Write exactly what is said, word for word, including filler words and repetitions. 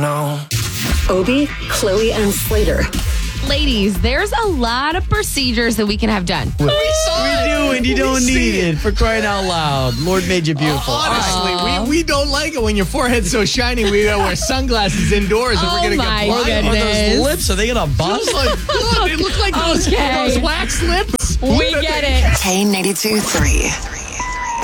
know. Obi, Chloe, and Slater. Ladies, there's a lot of procedures that we can have done. We, we do, and you don't need it. For crying out loud. Lord made you beautiful. Uh, honestly, we, we don't like it when your forehead's so shiny. We gotta wear sunglasses indoors if Oh we're gonna my get blind. goodness. Are those lips? Are they gonna bust? Just like, God, they look like those, Okay. those wax lips. We get it. K ninety-two three.